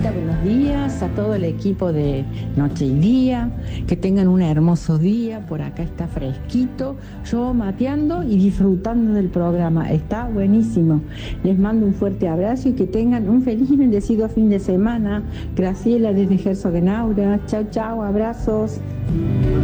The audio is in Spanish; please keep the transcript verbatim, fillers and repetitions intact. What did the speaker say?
Anita, buenos días a todo el equipo de Noche y Día, que tengan un hermoso día, por acá está fresquito, yo mateando y disfrutando del programa, está buenísimo. Les mando un fuerte abrazo y que tengan un feliz y bendecido fin de semana. Graciela desde Herzogenaurach, chau chau, abrazos.